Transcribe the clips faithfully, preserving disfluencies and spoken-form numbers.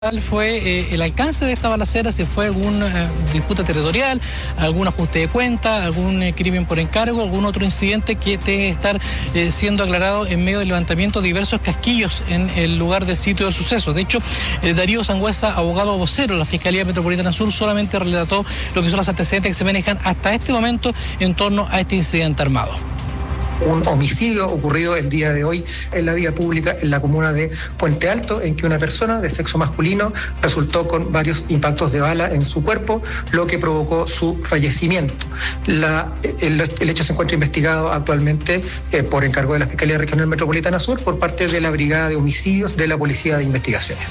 fue eh, el alcance de esta balacera, si fue alguna eh, disputa territorial, algún ajuste de cuenta, algún eh, crimen por encargo, algún otro incidente que tenga que estar eh, siendo aclarado en medio del levantamiento de diversos casquillos en el lugar del sitio del suceso. De hecho, eh, Darío Sangüesa, abogado vocero de la Fiscalía Metropolitana Sur, solamente relató lo que son los antecedentes que se manejan hasta este momento en torno a este incidente armado. Un homicidio ocurrido el día de hoy en la vía pública en la comuna de Puente Alto, en que una persona de sexo masculino resultó con varios impactos de bala en su cuerpo, lo que provocó su fallecimiento. La, el, el hecho se encuentra investigado actualmente eh, por encargo de la Fiscalía Regional Metropolitana Sur por parte de la Brigada de Homicidios de la Policía de Investigaciones.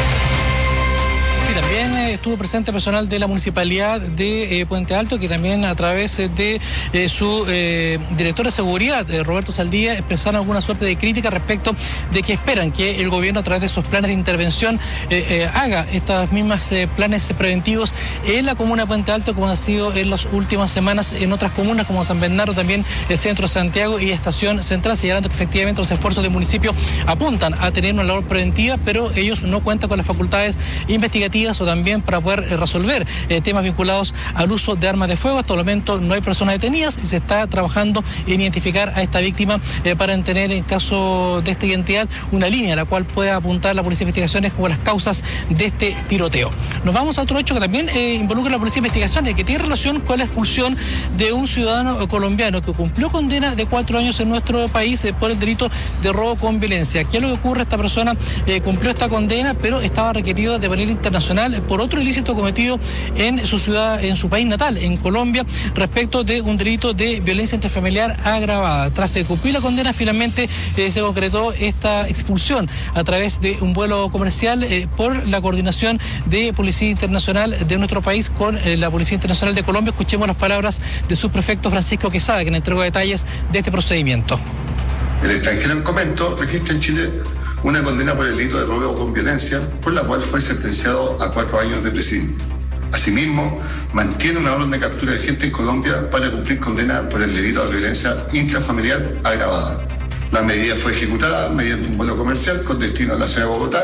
Sí, también eh, estuvo presente personal de la Municipalidad de eh, Puente Alto, que también a través de eh, su eh, director de seguridad, eh, Roberto Saldía, expresaron alguna suerte de crítica respecto de que esperan que el gobierno a través de esos planes de intervención eh, eh, haga estas mismas eh, planes preventivos en la comuna de Puente Alto, como ha sido en las últimas semanas en otras comunas como San Bernardo, también el centro de Santiago y Estación Central, señalando que efectivamente los esfuerzos del municipio apuntan a tener una labor preventiva, pero ellos no cuentan con las facultades investigativas o también para poder resolver eh, temas vinculados al uso de armas de fuego. Hasta el momento no hay personas detenidas y se está trabajando en identificar a esta víctima eh, para tener, en caso de esta identidad, una línea a la cual pueda apuntar la Policía de Investigaciones como las causas de este tiroteo. Nos vamos a otro hecho que también eh, involucra a la Policía de Investigaciones, que tiene relación con la expulsión de un ciudadano colombiano que cumplió condena de cuatro años en nuestro país eh, por el delito de robo con violencia. ¿Qué es lo que ocurre? Esta persona eh, cumplió esta condena, pero estaba requerido de manera internacional por otro ilícito cometido en su ciudad, en su país natal, en Colombia, respecto de un delito de violencia intrafamiliar agravada. Tras cumplir la condena, finalmente eh, se concretó esta expulsión a través de un vuelo comercial eh, por la coordinación de Policía Internacional de nuestro país con eh, la Policía Internacional de Colombia. Escuchemos las palabras de su prefecto Francisco Quesada, quien entregó detalles de este procedimiento. El extranjero en comento registra en Chile una condena por el delito de robo con violencia, por la cual fue sentenciado a cuatro años de prisión. Asimismo, mantiene una orden de captura de gente en Colombia para cumplir condena por el delito de violencia intrafamiliar agravada. La medida fue ejecutada mediante un vuelo comercial con destino a la ciudad de Bogotá.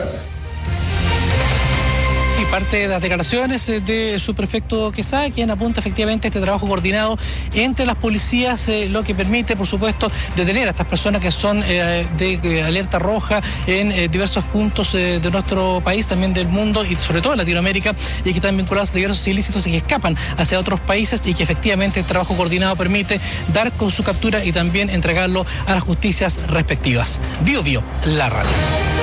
Parte de las declaraciones de su prefecto Quesada, quien apunta efectivamente a este trabajo coordinado entre las policías, eh, lo que permite, por supuesto, detener a estas personas que son eh, de eh, alerta roja en eh, diversos puntos eh, de nuestro país, también del mundo y sobre todo en Latinoamérica, y que están vinculados a diversos ilícitos y que escapan hacia otros países, y que efectivamente el trabajo coordinado permite dar con su captura y también entregarlo a las justicias respectivas. Bio Bio, la radio.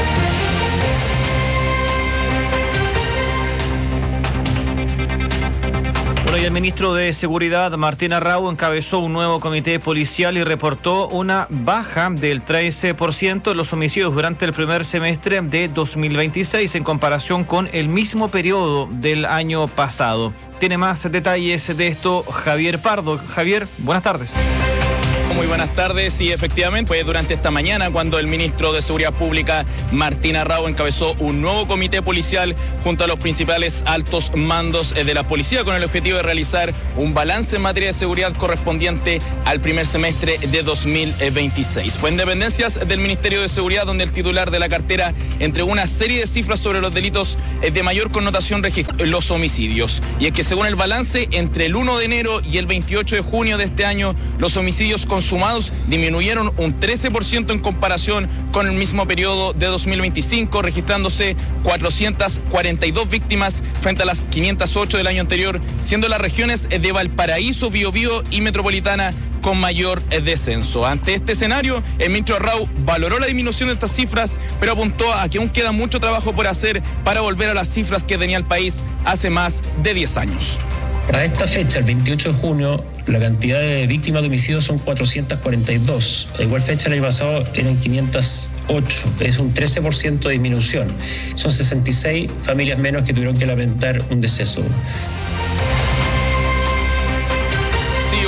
Bueno, y el ministro de Seguridad, Martín Arrau, encabezó un nuevo comité policial y reportó una baja del trece por ciento de los homicidios durante el primer semestre de dos mil veintiséis en comparación con el mismo periodo del año pasado. Tiene más detalles de esto Javier Pardo. Javier, buenas tardes. Muy buenas tardes. Y efectivamente fue durante esta mañana cuando el ministro de Seguridad Pública, Martín Arrau, encabezó un nuevo comité policial junto a los principales altos mandos de la policía con el objetivo de realizar un balance en materia de seguridad correspondiente al primer semestre de dos mil veintiséis. Fue en dependencias del Ministerio de Seguridad donde el titular de la cartera entregó una serie de cifras sobre los delitos de mayor connotación, los homicidios. Y es que según el balance, entre el uno de enero y el veintiocho de junio de este año, los homicidios consumados disminuyeron un trece por ciento en comparación con el mismo periodo de dos mil veinticinco, registrándose cuatrocientas cuarenta y dos víctimas frente a las quinientas ocho del año anterior, siendo las regiones de Valparaíso, Biobío y Metropolitana con mayor descenso. Ante este escenario, el ministro Arrau valoró la disminución de estas cifras, pero apuntó a que aún queda mucho trabajo por hacer para volver a las cifras que tenía el país hace más de diez años. A esta fecha, el veintiocho de junio, la cantidad de víctimas de homicidios son cuatrocientas cuarenta y dos. A igual fecha el año pasado eran quinientas ocho. Es un trece por ciento de disminución. Son sesenta y seis familias menos que tuvieron que lamentar un deceso.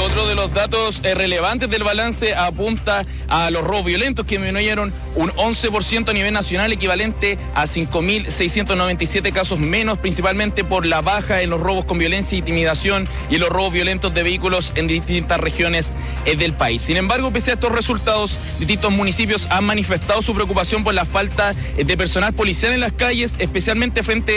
Otro de los datos eh, relevantes del balance apunta a los robos violentos, que disminuyeron un once por ciento a nivel nacional, equivalente a cinco mil seiscientos noventa y siete casos menos, principalmente por la baja en los robos con violencia e intimidación y en los robos violentos de vehículos en distintas regiones eh, del país. Sin embargo, pese a estos resultados, distintos municipios han manifestado su preocupación por la falta eh, de personal policial en las calles, especialmente frente